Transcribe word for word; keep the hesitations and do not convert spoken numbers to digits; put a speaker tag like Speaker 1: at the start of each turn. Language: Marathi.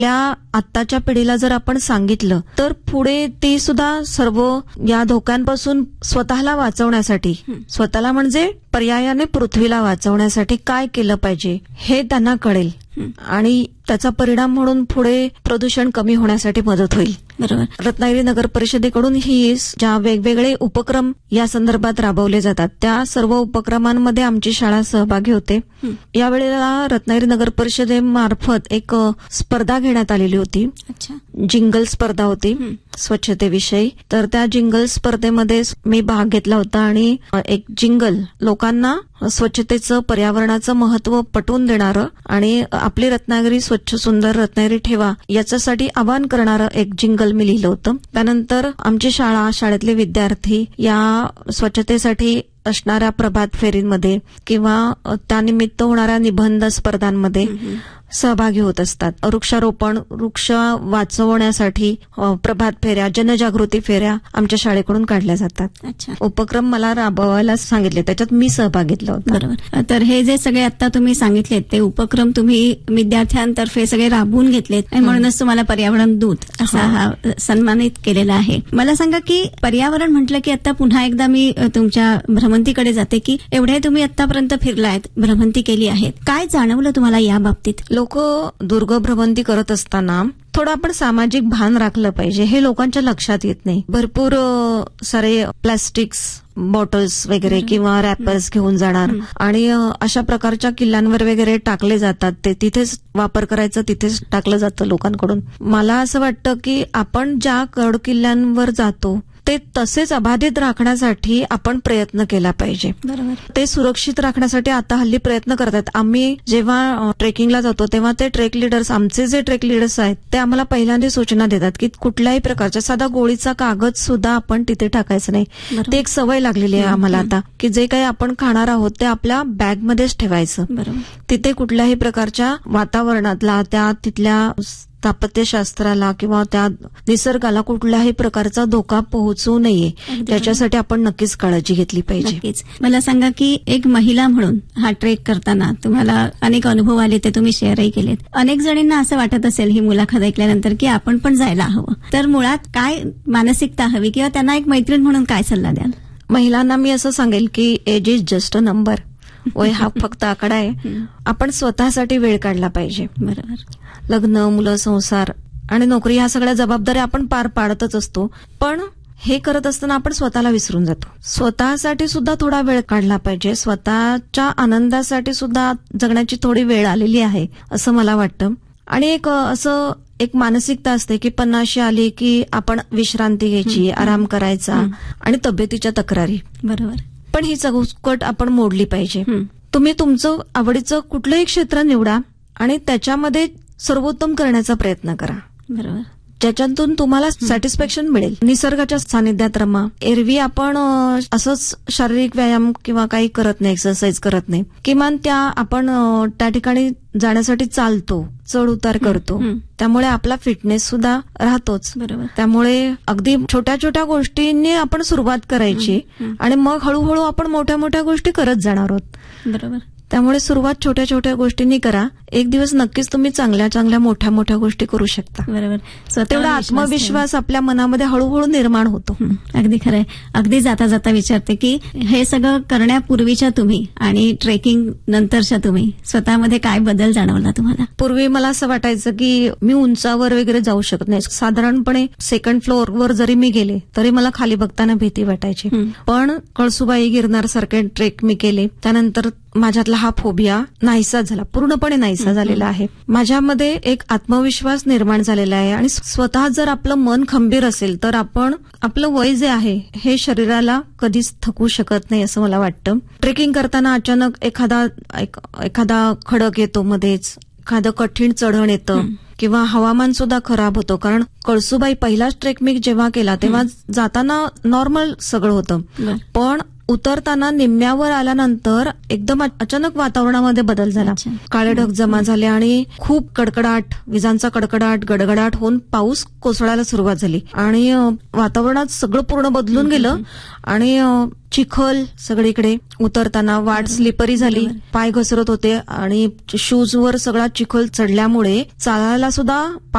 Speaker 1: या आत्ताच्या पिढीला जर आपण सांगितलं तर पुढे ती सुद्धा सर्व या धोक्यांपासून स्वतःला वाचवण्यासाठी, स्वतःला म्हणजे पर्यायाने पृथ्वीला वाचवण्यासाठी काय केलं पाहिजे हे त्यांना कळेल आणि त्याचा परिणाम म्हणून पुढे प्रदूषण कमी होण्यासाठी मदत होईल.
Speaker 2: बरोबर.
Speaker 1: रत्नागिरी नगर परिषदेकडून ही ज्या वेगवेगळे उपक्रम या संदर्भात राबवले जातात त्या सर्व उपक्रमांमध्ये आमची शाळा सहभागी होते. यावेळेला रत्नागिरी नगर परिषदेमार्फत एक स्पर्धा घेण्यात आलेली होती.
Speaker 2: अच्छा.
Speaker 1: जिंगल स्पर्धा होती स्वच्छतेविषयी. तर त्या जिंगल स्पर्धेमध्ये मी भाग घेतला होता आणि एक जिंगल लोकांना स्वच्छतेचं, पर्यावरणाचं महत्व पटवून देणारं आणि आपली रत्नागिरी स्वच्छ सुंदर रत्नागिरी ठेवा याच्यासाठी आवाहन करणारं एक जिंगल मी लिहिलं होतं. त्यानंतर आमची शाळा, शाळेतले विद्यार्थी या स्वच्छतेसाठी असणाऱ्या प्रभात फेरींमध्ये किंवा त्यानिमित्त होणाऱ्या निबंध स्पर्धांमध्ये सहभागी होत असतात. वृक्षारोपण, वृक्ष वाचवण्यासाठी प्रभात फेऱ्या, जनजागृती फेऱ्या आमच्या शाळेकडून काढल्या जातात.
Speaker 2: अच्छा.
Speaker 1: उपक्रम मला राबवायला सांगितले, त्याच्यात मी सहभाग घेतला होता.
Speaker 2: बरोबर. तर हे जे सगळे आता तुम्ही सांगितलेत ते उपक्रम तुम्ही विद्यार्थ्यांतर्फे सगळे राबवून घेतलेत आणि म्हणूनच तुम्हाला पर्यावरण दूत असा हा सन्मानित केलेला आहे. मला सांगा की पर्यावरण म्हटलं की आता पुन्हा एकदा मी तुमच्या भ्रमंतीकडे जाते की एवढे तुम्ही आतापर्यंत फिरलायत, भ्रमंती केली आहे, काय जाणवलं तुम्हाला या बाबतीत?
Speaker 1: लोक दुर्ग भ्रमंती करत असताना थोडं आपण सामाजिक भान राखलं पाहिजे हे लोकांच्या लक्षात येत नाही. भरपूर सारे प्लास्टिक्स बॉटल्स वगैरे किंवा रॅपर्स घेऊन जाणार आणि अशा प्रकारच्या किल्ल्यांवर वगैरे टाकले जातात. ते तिथेच वापर करायचं, तिथेच टाकलं जातं लोकांकडून. मला असं वाटतं की आपण ज्या गड किल्ल्यांवर जातो ते तसेच अबाधित राखण्यासाठी आपण प्रयत्न केला पाहिजे.
Speaker 2: बरोबर.
Speaker 1: ते सुरक्षित राखण्यासाठी आता हल्ली प्रयत्न करतात. आम्ही जेव्हा ट्रेकिंगला जातो तेव्हा ते ट्रेक लिडर्स, आमचे जे ट्रेक लिडर्स आहेत ते आम्हाला पहिल्यांदा सूचना देतात की कुठल्याही प्रकारच्या साधा गोळीचा कागद सुद्धा आपण तिथे टाकायचं नाही. ते एक सवय लागलेली आहे आम्हाला आता की जे काही आपण खाणार आहोत ते आपल्या बॅगमध्येच ठेवायचं. तिथे कुठल्याही प्रकारच्या वातावरणातला, त्या तिथल्या स्थापत्यशास्त्राला किंवा त्या निसर्गाला कुठल्याही प्रकारचा धोका पोहोचू नये त्याच्यासाठी आपण नक्कीच काळजी घेतली पाहिजे.
Speaker 2: नक्कीच. मला सांगा की एक महिला म्हणून हा ट्रेक करताना तुम्हाला अनेक अनुभव आले, ते तुम्ही शेअरही केलेत. अनेक जणींना असं वाटत असेल ही मुलाखत ऐकल्यानंतर की आपण पण जायला हवं, तर मुळात काय मानसिकता हवी किंवा त्यांना एक मैत्रीण म्हणून काय सल्ला द्याल?
Speaker 1: महिलांना मी असं सांगेल की age is just a number. वय हा फक्त आकडा आहे. आपण स्वतःसाठी वेळ काढला पाहिजे.
Speaker 2: बरोबर.
Speaker 1: लग्न, मुलं, संसार आणि नोकरी ह्या सगळ्या जबाबदाऱ्या आपण पार पाडतच असतो, पण हे करत असताना आपण स्वतःला विसरून जातो. स्वतःसाठी सुद्धा थोडा वेळ काढला पाहिजे. स्वतःच्या आनंदासाठी सुद्धा जगण्याची थोडी वेळ आलेली आहे असं मला वाटतं. आणि एक असं एक मानसिकता असते की पन्नाशी आली की आपण विश्रांती घ्यायची, आराम करायचा आणि तब्येतीच्या तक्रारी.
Speaker 2: बरोबर.
Speaker 1: पण ही चौकट आपण मोडली पाहिजे. तुम्ही तुमचं आवडीचं कुठलंही क्षेत्र निवडा आणि त्याच्यामध्ये सर्वोत्तम करण्याचा प्रयत्न करा.
Speaker 2: बरोबर.
Speaker 1: ज्याच्यातून तुम्हाला सॅटिस्फॅक्शन मिळेल. निसर्गाच्या सानिध्यात रमा. एरवी आपण असंच शारीरिक व्यायाम किंवा काही करत नाही, एक्सरसाइज करत नाही. किमान त्या आपण त्या ठिकाणी जाण्यासाठी चालतो, चढ उतार करतो, त्यामुळे आपला फिटनेस सुद्धा राहतोच.
Speaker 2: बरोबर.
Speaker 1: त्यामुळे अगदी छोट्या छोट्या गोष्टींनी आपण सुरुवात करायची आणि मग हळूहळू आपण मोठ्या मोठ्या गोष्टी करत जाणार आहोत.
Speaker 2: बरोबर.
Speaker 1: त्यामुळे सुरुवात छोट्या छोट्या गोष्टींनी करा. एक दिवस नक्कीच तुम्ही चांगल्या चांगल्या मोठ्या मोठ्या गोष्टी करू शकता.
Speaker 2: बरोबर.
Speaker 1: तेवढा आत्मविश्वास आपल्या मनामध्ये हळूहळू निर्माण होतो.
Speaker 2: अगदी खरंय. अगदी जाता जाता विचारते की हे सगळं करण्यापूर्वीच्या तुम्ही आणि ट्रेकिंग नंतरच्या तुम्ही स्वतःमध्ये काय बदल जाणवला तुम्हाला?
Speaker 1: पूर्वी मला असं वाटायचं की मी उंचावर वगैरे जाऊ शकत नाही. साधारणपणे सेकंड फ्लोअरवर जरी मी गेले तरी मला खाली बघताना भीती वाटायची. पण कळसुबाई, गिरनार सारखे ट्रेक मी केले त्यानंतर माझ्यातला हा फोबिया नाहीसा झाला, पूर्णपणे नाहीसा झालेला आहे. माझ्यामध्ये एक आत्मविश्वास निर्माण झालेला आहे आणि स्वतः जर आपलं मन खंबीर असेल तर आपण आपलं वय जे आहे हे शरीराला कधीच थकू शकत नाही असं मला वाटतं. ट्रेकिंग करताना अचानक एखादा एखादा खडक येतो, मध्येच एखादं कठीण चढण येतं किंवा हवामान सुद्धा खराब होतं. कारण कळसुबाई पहिलाच ट्रेक मी जेव्हा केला तेव्हा जाताना नॉर्मल सगळं होतं, पण उतरताना निम्म्यावर आल्यानंतर एकदम अचानक वातावरणामध्ये बदल झाला. काळे ढग जमा झाले आणि खूप कडकडाट, विजांचा कडकडाट, गडगडाट होऊन पाऊस कोसळायला सुरुवात झाली आणि वातावरणात सगळं पूर्ण बदलून गेलं आणि चिखल सगळीकडे. उतरताना वाट स्लिपरी झाली, पाय घसरत होते आणि शूजवर सगळा चिखल चढल्यामुळे चालायला सुद्धा